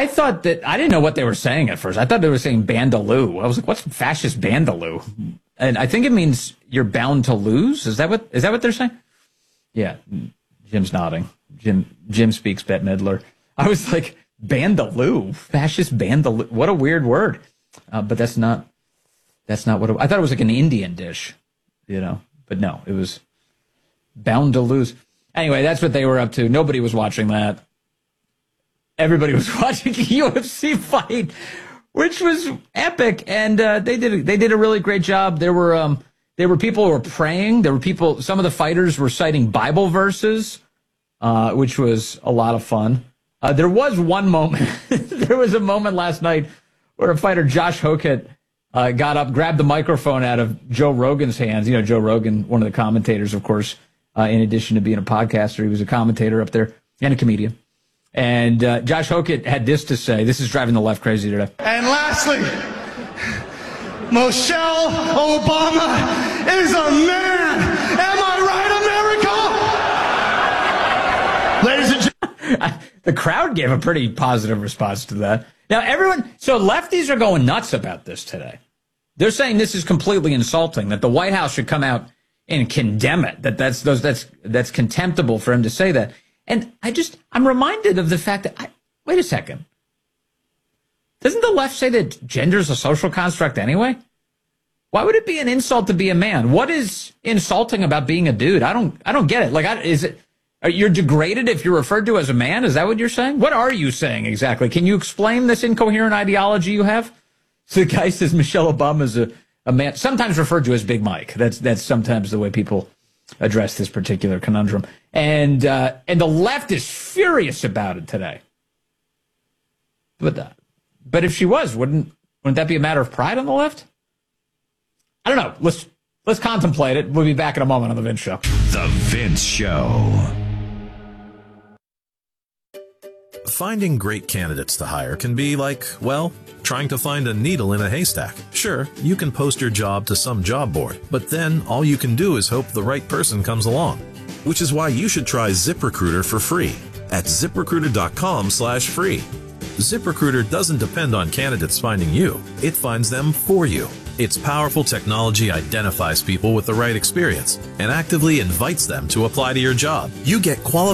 I thought that I didn't know what they were saying at first. I thought they were saying Bandaloo. I was like, what's fascist Bandaloo? And I think it means you're bound to lose. Is that what they're saying? Yeah. Jim's nodding. Jim speaks Bette Midler. I was like, Bandaloo, fascist Bandaloo. What a weird word. But that's not what I thought it was like an Indian dish, but no, it was bound to lose. Anyway, that's what they were up to. Nobody was watching that. Everybody was watching a UFC fight, which was epic, and they did a really great job. There were people who were praying. There were people. Some of the fighters were citing Bible verses, which was a lot of fun. There was one moment. There was a moment last night where a fighter, Josh Hokett, got up, grabbed the microphone out of Joe Rogan's hands. Joe Rogan, one of the commentators, of course. In addition to being a podcaster, he was a commentator up there and a comedian. And Josh Hokett had this to say. This is driving the left crazy today. And lastly, Michelle Obama is a man. Am I right, America? Ladies and gentlemen. The crowd gave a pretty positive response to that. Now, so lefties are going nuts about this today. They're saying this is completely insulting, that the White House should come out and condemn it, that's contemptible for him to say that. And I'm reminded of the fact that, wait a second. Doesn't the left say that gender is a social construct anyway? Why would it be an insult to be a man? What is insulting about being a dude? I don't get it. You're degraded if you're referred to as a man? Is that what you're saying? What are you saying exactly? Can you explain this incoherent ideology you have? So the guy says Michelle Obama is a man, sometimes referred to as Big Mike. That's sometimes the way people address this particular conundrum. And the left is furious about it today. But if she was, wouldn't that be a matter of pride on the left? I don't know. Let's contemplate it. We'll be back in a moment on The Vince Show. The Vince Show. Finding great candidates to hire can be like, well, trying to find a needle in a haystack. Sure, you can post your job to some job board, but then all you can do is hope the right person comes along. Which is why you should try ZipRecruiter for free at ZipRecruiter.com/free. ZipRecruiter doesn't depend on candidates finding you. It finds them for you. Its powerful technology identifies people with the right experience and actively invites them to apply to your job. You get qualified